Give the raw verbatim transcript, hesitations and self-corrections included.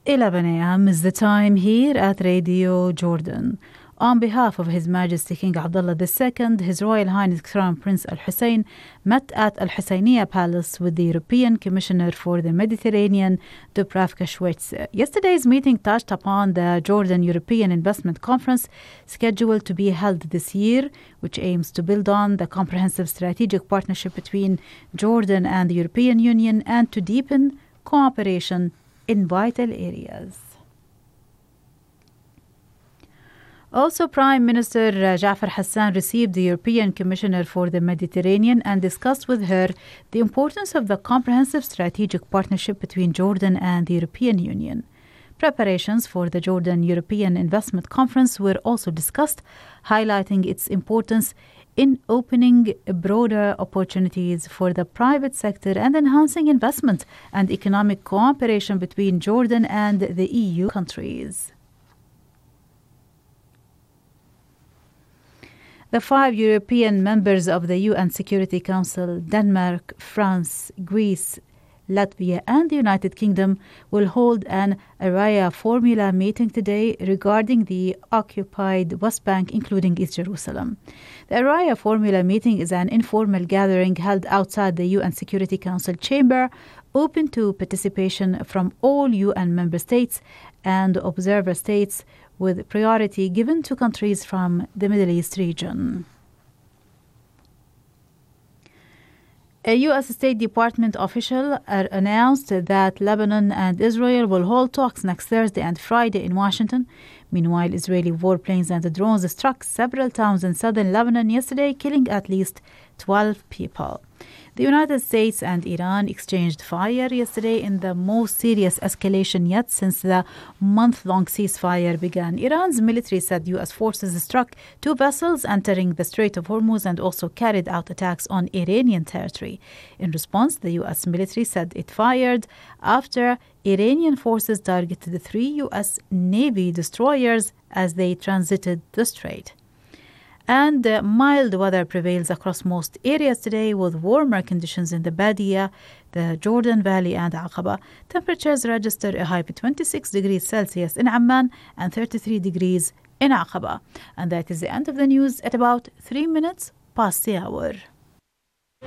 eleven a.m. is the time here at Radio Jordan. On behalf of His Majesty King Abdullah the Second, His Royal Highness Crown Prince Al Hussein met at Al Husseiniyah Palace with the European Commissioner for the Mediterranean, Dubravka Schwartz. Yesterday's meeting touched upon the Jordan European Investment Conference scheduled to be held this year, which aims to build on the comprehensive strategic partnership between Jordan and the European Union and to deepen cooperation in vital areas. Also, Prime Minister uh, Jafar Hassan received the European Commissioner for the Mediterranean and discussed with her the importance of the comprehensive strategic partnership between Jordan and the European Union. Preparations for the Jordan European Investment Conference were also discussed, highlighting its importance in opening broader opportunities for the private sector and enhancing investment and economic cooperation between Jordan and the E U countries. The five European members of the U N Security Council, Denmark, France, Greece, Latvia and the United Kingdom will hold an Araya Formula meeting today regarding the occupied West Bank, including East Jerusalem. The Araya Formula meeting is an informal gathering held outside the U N Security Council chamber, open to participation from all U N member states and observer states, with priority given to countries from the Middle East region. A U S State Department official announced that Lebanon and Israel will hold talks next Thursday and Friday in Washington. Meanwhile, Israeli warplanes and drones struck several towns in southern Lebanon yesterday, killing at least twelve people. The United States and Iran exchanged fire yesterday in the most serious escalation yet since the month-long ceasefire began. Iran's military said U S forces struck two vessels entering the Strait of Hormuz and also carried out attacks on Iranian territory. In response, the U S military said it fired after Iranian forces targeted three U S Navy destroyers as they transited the strait. And uh, mild weather prevails across most areas today, with warmer conditions in the Badia, the Jordan Valley and Aqaba. Temperatures register a high of twenty-six degrees Celsius in Amman and thirty-three degrees in Aqaba. And that is the end of the news at about three minutes past the hour.